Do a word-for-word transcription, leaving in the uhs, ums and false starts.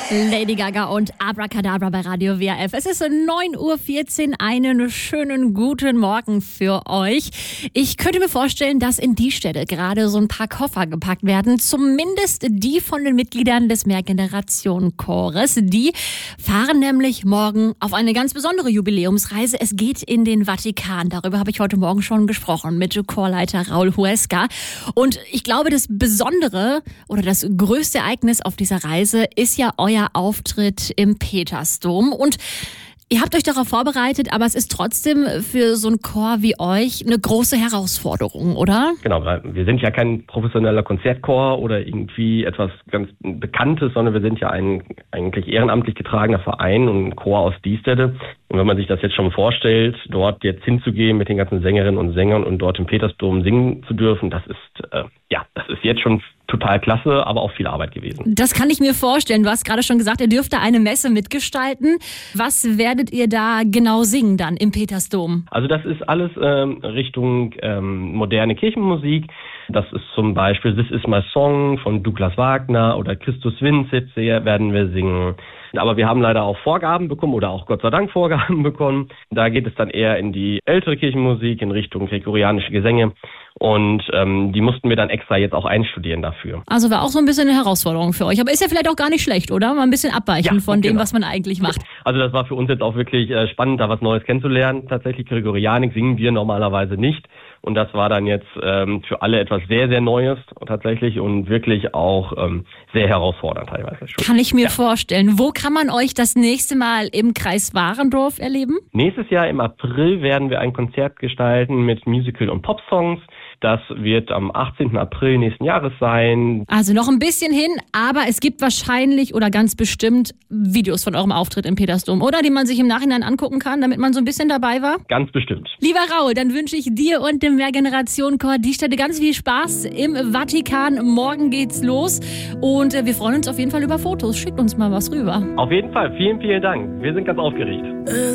Lady Gaga und Abracadabra bei Radio W R F. Es ist neun Uhr vierzehn, einen schönen guten Morgen für euch. Ich könnte mir vorstellen, dass in die Städte gerade so ein paar Koffer gepackt werden, zumindest die von den Mitgliedern des Mehrgenerationen-Chores. Die fahren nämlich morgen auf eine ganz besondere Jubiläumsreise. Es geht in den Vatikan. Darüber habe ich heute Morgen schon gesprochen mit Chorleiter Raul Huesca. Und ich glaube, das Besondere oder das größte Ereignis auf dieser Reise ist ja euer Auftritt im Petersdom. Und ihr habt euch darauf vorbereitet, aber es ist trotzdem für so einen Chor wie euch eine große Herausforderung, oder? Genau, weil wir sind ja kein professioneller Konzertchor oder irgendwie etwas ganz Bekanntes, sondern wir sind ja ein eigentlich ehrenamtlich getragener Verein und ein Chor aus Diestede. Und wenn man sich das jetzt schon vorstellt, dort jetzt hinzugehen mit den ganzen Sängerinnen und Sängern und dort im Petersdom singen zu dürfen, das ist äh, ja, das ist jetzt schon total klasse, aber auch viel Arbeit gewesen. Das kann ich mir vorstellen. Du hast gerade schon gesagt, ihr dürft da eine Messe mitgestalten. Was werdet ihr da genau singen dann im Petersdom? Also das ist alles ähm, Richtung ähm, moderne Kirchenmusik. Das ist zum Beispiel This Is My Song von Douglas Wagner oder Christus Vincit werden wir singen. Aber wir haben leider auch Vorgaben bekommen oder auch Gott sei Dank Vorgaben bekommen. Da geht es dann eher in die ältere Kirchenmusik, in Richtung gregorianische Gesänge. Und ähm, die mussten wir dann extra jetzt auch einstudieren dafür. Also war auch so ein bisschen eine Herausforderung für euch. Aber ist ja vielleicht auch gar nicht schlecht, oder? Mal ein bisschen abweichen ja, von dem, genau. was man eigentlich macht. Also das war für uns jetzt auch wirklich äh, spannend, da was Neues kennenzulernen. Tatsächlich Gregorianik singen wir normalerweise nicht. Und das war dann jetzt ähm, für alle etwas sehr, sehr Neues tatsächlich und wirklich auch ähm, sehr herausfordernd teilweise. Schon. Kann ich mir ja. vorstellen. Wo kann man euch das nächste Mal im Kreis Warendorf erleben? Nächstes Jahr im April werden wir ein Konzert gestalten mit Musical- und Popsongs. Das wird am achtzehnten April nächsten Jahres sein. Also noch ein bisschen hin, aber es gibt wahrscheinlich oder ganz bestimmt Videos von eurem Auftritt im Petersdom, oder? Die man sich im Nachhinein angucken kann, damit man so ein bisschen dabei war? Ganz bestimmt. Lieber Raul, dann wünsche ich dir und dem Mehrgenerationen-Chor Diestede ganz viel Spaß im Vatikan. Morgen geht's los und wir freuen uns auf jeden Fall über Fotos. Schickt uns mal was rüber. Auf jeden Fall. Vielen, vielen Dank. Wir sind ganz aufgeregt.